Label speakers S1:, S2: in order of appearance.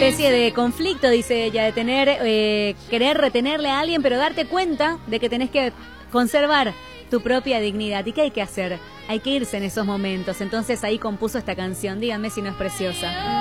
S1: especie de conflicto, dice ella, de querer retenerle a alguien, pero darte cuenta de que tenés que conservar tu propia dignidad. ¿Y qué hay que hacer? Hay que irse en esos momentos. Entonces ahí compuso esta canción. Díganme si no es preciosa.